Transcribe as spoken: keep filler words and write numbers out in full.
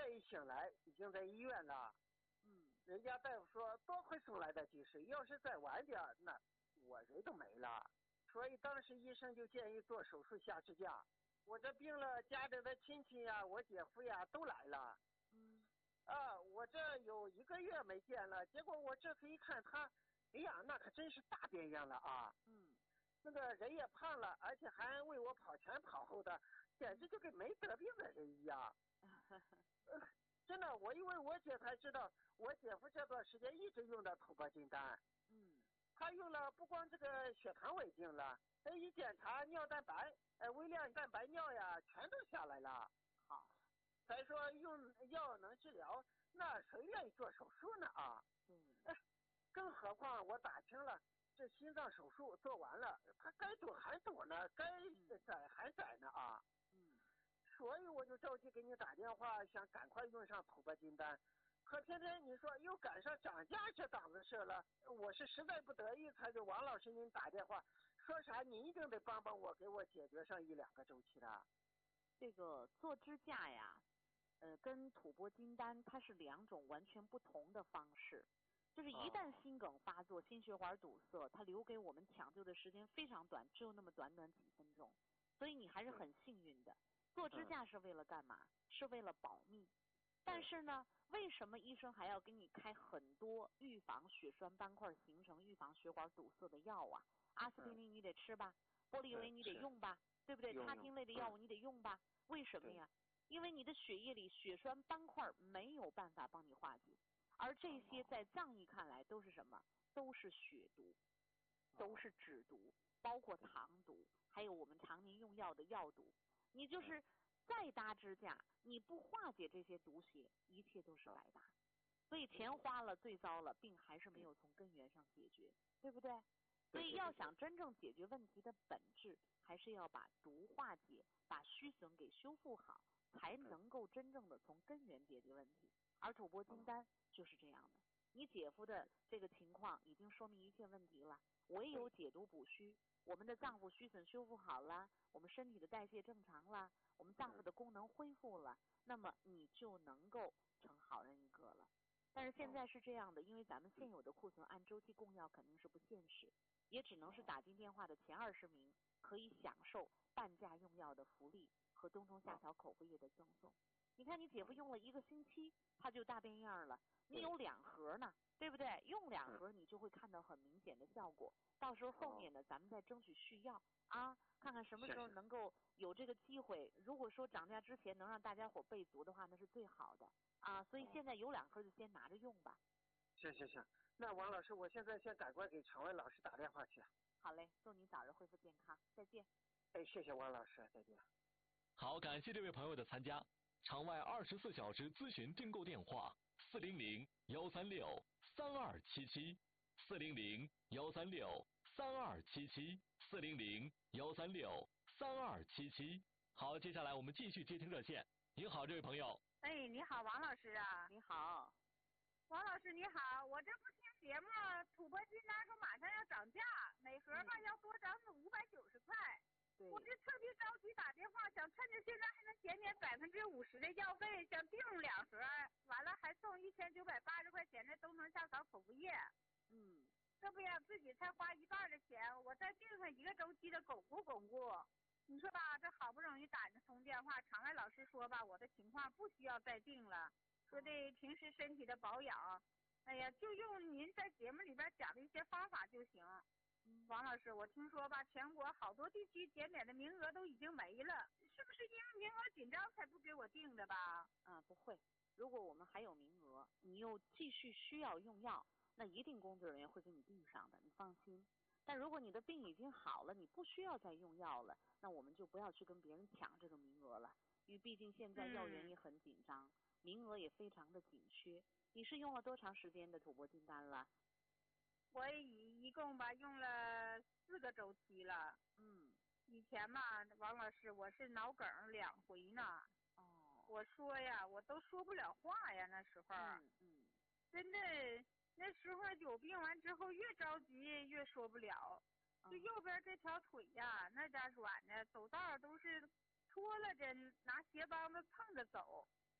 这一醒来已经在医院了。 嗯， 人家大夫说多亏送来的及时，要是再晚点，那我人都没了。所以当时医生就建议做手术下支架。我这病了，家里的亲戚呀、我姐夫呀都来了。 嗯， 啊，我这有一个月没见了，结果我这次一看他，哎呀，那可真是大变样了啊！ 嗯， 那个人也胖了，而且还为我跑前跑后的，简直就跟没得病的人一样。呃，真的，我因为我姐才知道，我姐夫这段时间一直用的土拨金丹。 嗯， 他用了不光这个血糖稳定了，他一检查尿蛋白、呃微量蛋白尿呀，全都下来了。 好， 才说用药能治疗，那谁愿意做手术呢啊？ 嗯， 哎，更何况我打听了，这心脏手术做完了，他该躲还躲呢，该宰还宰呢啊。 嗯， 所以我就着急给你打电话，想赶快用上土拨金丹。可偏偏你说又赶上涨价这档子事了，我是实在不得已才给王老师您打电话，说啥你一定得帮帮我，给我解决上一两个周期的。 这个做支架呀，呃，跟土拨金丹它是两种完全不同的方式。就是一旦心梗发作、心血管堵塞，它留给我们抢救的时间非常短，只有那么短短几分钟。所以你还是很幸运的。做支架是为了干嘛？是为了保命。但是呢，为什么医生还要给你开很多预防血栓斑块形成、预防血管堵塞的药啊？阿司匹林你得吃吧，玻利维你得用吧，对不对？他汀类的药物你得用吧？为什么呀？因为你的血液里血栓斑块没有办法帮你化解，而这些在藏医看来都是什么？都是血毒，都是脂毒，包括糖毒，还有我们常年用药的药毒。你就是再搭支架，你不化解这些毒血，一切都是白搭。所以钱花了最糟了，病还是没有从根源上解决，对不对？所以要想真正解决问题的本质，还是要把毒化解，把虚损给修复好，才能够真正的从根源解决问题。而土拨金丹就是这样的。你姐夫的这个情况已经说明一切问题了，唯有解毒补虚，我们的脏腑虚损修复好了，我们身体的代谢正常了，我们脏腑的功能恢复了，那么你就能够成好人一个了。但是现在是这样的，因为咱们现有的库存按周期供药肯定是不现实，也只能是打进电话的前二十名可以享受半价用药的福利和冬虫夏草口服液的赠送。你看你姐夫用了一个星期，他就大变样了。你有两盒呢，对不对？用两盒你就会看到很明显的效果。到时候后面呢，咱们再争取续药啊，看看什么时候能够有这个机会。如果说涨价之前能让大家伙备足的话，那是最好的啊。所以现在有两盒就先拿着用吧。 行行行，那王老师，我现在先赶快给常文老师打电话去。 好嘞，祝你早日恢复健康，再见。 哎，谢谢王老师，再见。 好，感谢这位朋友的参加。场外二十四小时咨询订购电话：四零零幺三六三二七七，四零零幺三六三二七七，四零零幺三六三二七七。好，接下来我们继续接听热线。您好，这位朋友。 哎，你好，王老师啊。 你好。 王老师你好，我这不听节目，土拨金丹说马上要涨价，每盒吧要多涨个五百九十块。 对， 我这特别着急打电话，想趁着现在还能减免百分之五十的药费，想订两盒，完了还送一千九百八十块钱的冬虫夏草口服液。 嗯， 这不呀，自己才花一半的钱，我再订上一个周期的巩固巩固。你说吧，这好不容易打着通电话，常外老师说吧，我的情况不需要再订了，说的平时身体的保养，哎呀，就用您在节目里边讲的一些方法就行。王老师，我听说吧，全国好多地区减免的名额都已经没了，是不是因为名额紧张才不给我定的吧？ 啊，不会，如果我们还有名额，你又继续需要用药，那一定工作人员会给你定上的，你放心。但如果你的病已经好了，你不需要再用药了，那我们就不要去跟别人抢这个名额了，因为毕竟现在药源也很紧张，嗯、名额也非常的紧缺。你是用了多长时间的土拨金丹了？ 我一一共吧用了四个周期了。 嗯， 以前嘛，王老师，我是脑梗两回呢。 哦， 我说呀，我都说不了话呀，那时候。 嗯嗯。 真的，那时候有病完之后，越着急越说不了。就右边这条腿呀，那家软的，走道都是拖拉着，拿鞋帮子蹭着走。